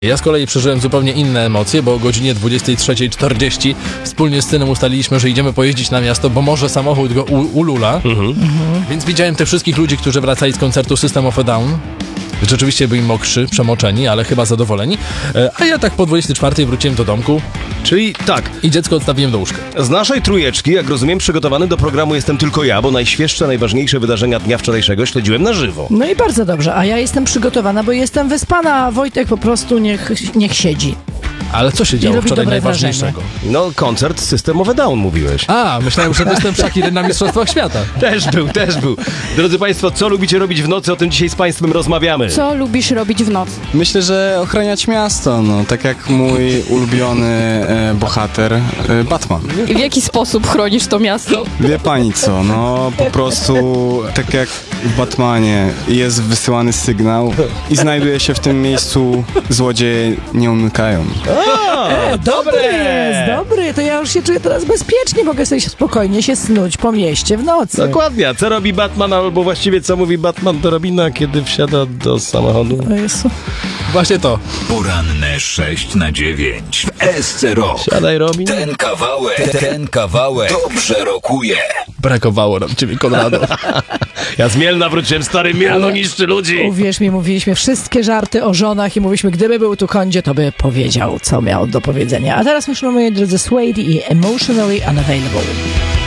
Ja z kolei przeżyłem zupełnie inne emocje, bo o godzinie 23:40 wspólnie z synem ustaliliśmy, że idziemy pojeździć na miasto, bo może samochód go ulula. Więc widziałem tych wszystkich ludzi, którzy wracali z koncertu System of a Down. Rzeczywiście byli mokrzy, przemoczeni, ale chyba zadowoleni. A ja tak po 24:00 wróciłem do domku. Czyli tak, I dziecko odstawiłem do łóżka. z naszej trójeczki, jak rozumiem, przygotowany do programu jestem tylko ja, bo najświeższe, najważniejsze wydarzenia dnia wczorajszego śledziłem na żywo. No i bardzo dobrze, a ja jestem przygotowana, bo jestem wyspana, a Wojtek po prostu niech siedzi. Ale co się działo robi wczoraj dobre najważniejszego? No, koncert System of a Down mówiłeś. A, myślałem, że występ Shakiry na Mistrzostwach Świata. Też był. Drodzy Państwo, co lubicie robić w nocy? O tym dzisiaj z Państwem rozmawiamy. Co lubisz robić w nocy? Myślę, że ochraniać miasto, no tak jak mój ulubiony bohater Batman. I w jaki sposób chronisz to miasto? Wie pani co, no po prostu tak jak w Batmanie jest wysyłany sygnał i znajduje się w tym miejscu, złodzieje nie umykają. Dobry jest, dobry. To ja już się czuję teraz bezpiecznie, mogę sobie spokojnie się snuć po mieście w nocy. Dokładnie, a co robi Batman, albo właściwie co mówi Batman do Robina, kiedy wsiada do samochodu? O Jezu. Właśnie to. Poranne 6 na 9 w SC Rock. Siadaj, Robin. Ten kawałek dobrze rokuje. Brakowało nam ciebie, Konrado. Ja z Mielna wróciłem, stary Mielno niszczy ludzi. Uwierz mi, mówiliśmy wszystkie żarty o żonach i mówiliśmy, gdyby był tu Kondzie, to by powiedział, co miał do powiedzenia. A teraz już mamy, moi drodzy, Suede i Emotionally Unavailable.